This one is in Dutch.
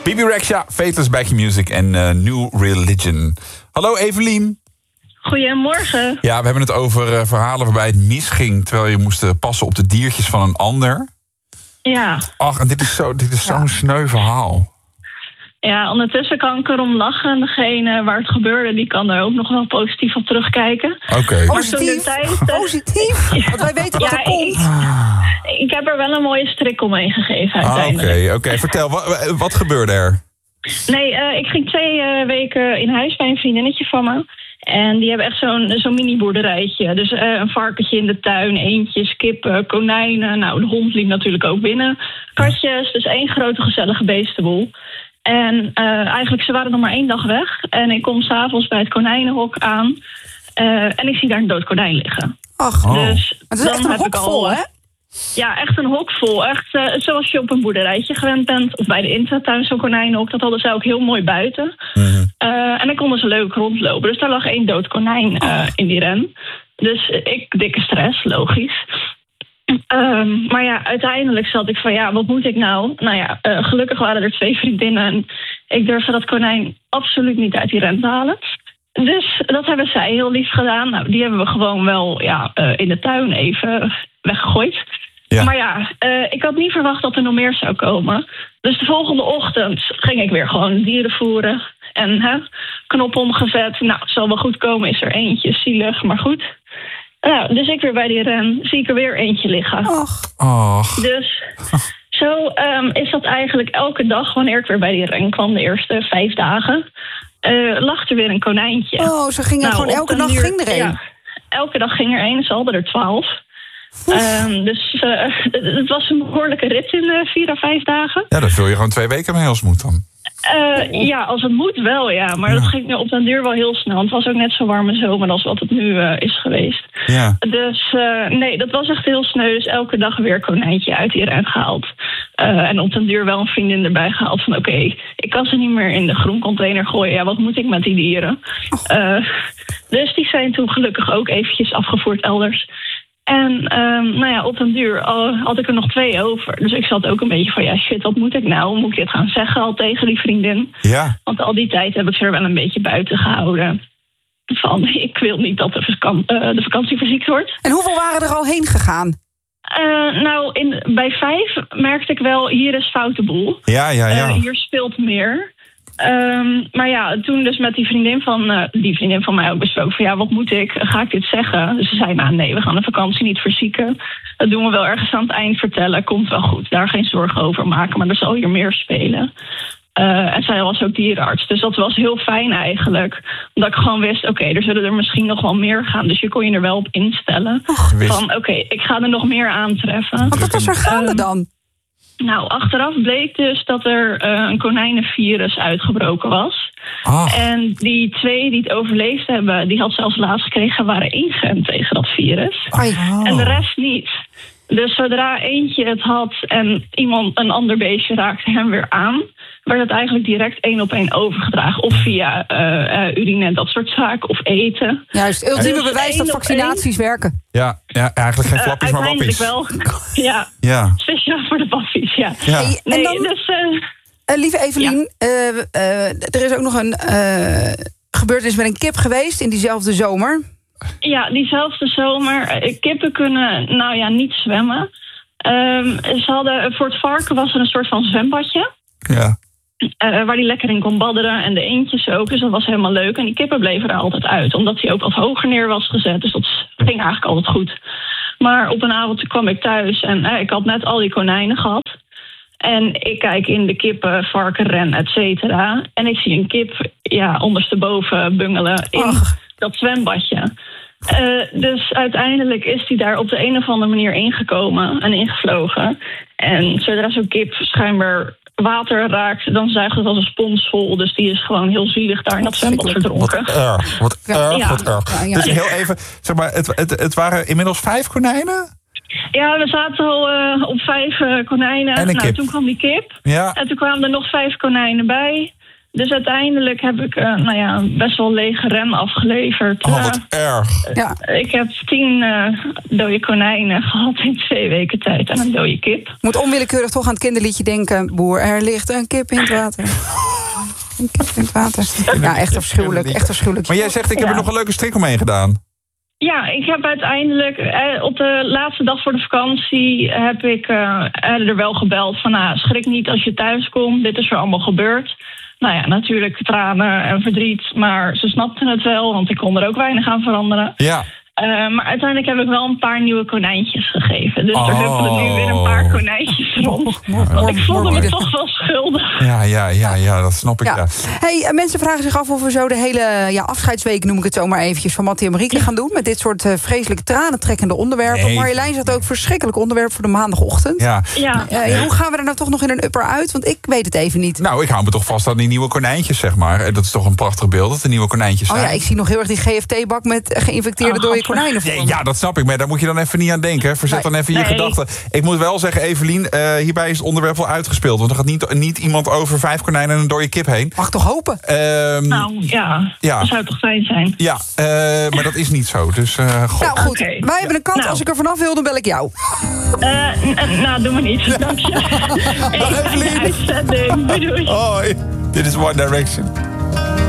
Bebe Rexha, Faithless Back in Music en New Religion. Hallo Evelien. Goedemorgen. Ja, we hebben het over verhalen waarbij het misging terwijl je moest passen op de diertjes van een ander. Ja. Ach, en dit is zo'n sneu verhaal. Ja, ondertussen kan ik erom lachen. En degene waar het gebeurde, die kan er ook nog wel positief op terugkijken. Oké. Positief? Positief? Want wij weten wat er komt. Ik heb er wel een mooie strik omheen gegeven uiteindelijk. Oké. Vertel, wat gebeurde er? Nee, ik ging 2 weken in huis bij een vriendinnetje van me. En die hebben echt zo'n mini-boerderijtje. Dus een varkentje in de tuin, eendjes, kippen, konijnen. Nou, de hond liep natuurlijk ook binnen. Katjes, dus 1 grote gezellige beestenboel. En eigenlijk, ze waren nog maar 1 dag weg. En ik kom 's avonds bij het konijnenhok aan. En ik zie daar een dood konijn liggen. Ach, dus het is echt een hok vol, hè? Ja, echt een hok vol. Echt zoals je op een boerderijtje gewend bent. Of bij de intratuin zo'n konijnenhok. Dat hadden ze ook heel mooi buiten. En dan konden ze leuk rondlopen. Dus daar lag 1 dood konijn in die ren. Dus dikke stress, logisch. Maar ja, uiteindelijk zat ik van, ja, wat moet ik nou? Nou ja, gelukkig waren er 2 vriendinnen. En ik durfde dat konijn absoluut niet uit die ren te halen. Dus dat hebben zij heel lief gedaan. Nou, die hebben we gewoon wel in de tuin even weggegooid. Ja. Maar ja, ik had niet verwacht dat er nog meer zou komen. Dus de volgende ochtend ging ik weer gewoon dieren voeren. En knop omgezet. Nou, het zal wel goed komen, is er eentje. Zielig, maar goed. Nou, dus ik weer bij die ren, zie ik er weer eentje liggen. Och. Dus zo is dat eigenlijk elke dag wanneer ik weer bij die ren kwam, de eerste 5 dagen. Lag er weer een konijntje. Oh, ze gingen gewoon elke dag ging er een. Ja, elke dag ging er een, ze hadden er 12. Dus het was een behoorlijke rit in 4 à 5 dagen. Ja, daar vul je gewoon 2 weken mee als het moet dan. Ja, als het moet wel, ja. Maar dat ging op den duur wel heel snel. Want het was ook net zo warme zomer als wat het nu is geweest. Ja. Dus nee, dat was echt heel sneu. Dus elke dag weer een konijntje uit die ren gehaald. En op den duur wel een vriendin erbij gehaald van oké, ik kan ze niet meer in de groencontainer gooien. Ja, wat moet ik met die dieren? Dus die zijn toen gelukkig ook eventjes afgevoerd elders. En nou ja, op den duur had ik er nog 2 over. Dus ik zat ook een beetje van, ja shit, wat moet ik nou? Moet ik dit gaan zeggen al tegen die vriendin? Ja. Want al die tijd heb ik ze er wel een beetje buiten gehouden. Van, ik wil niet dat de vakantie verziekt wordt. En hoeveel waren er al heen gegaan? Nou, bij 5 merkte ik wel, hier is foute boel. Ja. Hier speelt meer. Maar ja, toen dus met die vriendin van mij ook besproken van ja, wat moet ik? Ga ik dit zeggen? Dus ze zei, nou nee, we gaan de vakantie niet verzieken. Dat doen we wel ergens aan het eind vertellen. Komt wel goed, daar geen zorgen over maken. Maar er zal hier meer spelen. En zij was ook dierenarts. Dus dat was heel fijn eigenlijk. Omdat ik gewoon wist, oké, er zullen er misschien nog wel meer gaan. Dus je kon je er wel op instellen. Van oké, ik ga er nog meer aantreffen. Wat was er gaande dan? Nou, achteraf bleek dus dat er een konijnenvirus uitgebroken was. En die 2 die het overleefd hebben, die had zelfs laatst gekregen, waren ingeënt tegen dat virus. En de rest niet. Dus zodra eentje het had en een ander beestje raakte hem weer aan, werd het eigenlijk direct 1 op 1 overgedragen. Of via urine en dat soort zaken, of eten. Juist, ultieme bewijs dat vaccinaties werken. Ja, eigenlijk geen flappies, maar wappies. Uiteindelijk wel. Ja, speciaal voor de wappies, ja. Hey, nee, en dan, dus, lieve Evelien, er is ook nog een gebeurtenis met een kip geweest in diezelfde zomer. Ja, diezelfde zomer. Kippen kunnen, nou ja, niet zwemmen. Ze hadden, voor het varken was er een soort van zwembadje. Ja. Waar die lekker in kon badderen en de eendjes ook. Dus dat was helemaal leuk. En die kippen bleven er altijd uit. Omdat hij ook wat hoger neer was gezet. Dus dat ging eigenlijk altijd goed. Maar op een avond kwam ik thuis en ik had net al die konijnen gehad. En ik kijk in de kippen, varkenren, et cetera. En ik zie een kip ondersteboven bungelen in dat zwembadje. Dus uiteindelijk is hij daar op de een of andere manier ingekomen en ingevlogen. En zodra zo'n kip schijnbaar water raakt, dan zuigt het als een spons vol. Dus die is gewoon heel zielig daar in dat zwembad verdronken. Wat erg. Dus heel even, zeg maar, het waren inmiddels 5 konijnen? Ja, we zaten al op 5 konijnen. En een kip. Toen kwam die kip. Ja. En toen kwamen er nog 5 konijnen bij. Dus uiteindelijk heb ik best wel lege rem afgeleverd. Wat erg. Ja. Ik heb 10 dode konijnen gehad in 2 weken tijd en een dode kip. Moet onwillekeurig toch aan het kinderliedje denken. Boer, er ligt een kip in het water. Een kip in het water. Ja, echt afschuwelijk. Echt afschuwelijk. Maar jij zegt, ik heb er nog een leuke strik omheen gedaan. Ja, ik heb uiteindelijk op de laatste dag voor de vakantie heb ik er wel gebeld van schrik niet als je thuis komt. Dit is er allemaal gebeurd. Nou ja, natuurlijk tranen en verdriet, maar ze snapten het wel, want ik kon er ook weinig aan veranderen. Ja. Maar uiteindelijk heb ik wel een paar nieuwe konijntjes gegeven. Dus er huppelen nu weer een paar konijntjes rond. Want ik voelde me toch wel schuldig. Ja, dat snap ik. Ja. Hey, mensen vragen zich af of we zo de hele afscheidsweek, noem ik het zo maar eventjes, van Mattie en Marieke gaan doen. Met dit soort vreselijke tranentrekkende onderwerpen. Nee. Marjolein zat ook verschrikkelijk onderwerp voor de maandagochtend. Ja. Hoe gaan we er nou toch nog in een upper uit? Want ik weet het even niet. Nou, ik hou me toch vast aan die nieuwe konijntjes, zeg maar. En dat is toch een prachtig beeld, dat de nieuwe konijntjes zijn. Oh ja, ik zie nog heel erg die GFT-bak met geïnfecteerde dode konijnen voor. Ja, dat snap ik, maar daar moet je dan even niet aan denken. Verzet dan even je gedachten. Ik moet wel zeggen, Evelien, hierbij is het onderwerp wel uitgespeeld. Want er gaat niet iemand over 5 konijnen en een dode kip heen. Mag toch hopen? Dat zou toch fijn zijn. Ja, maar dat is niet zo. Dus, god. Nou goed, wij hebben een kans. Als ik er vanaf wil, dan bel ik jou. Doe maar niet. Dank je. Evelien. Uitzending. Doei. Hoi. Dit is One Direction.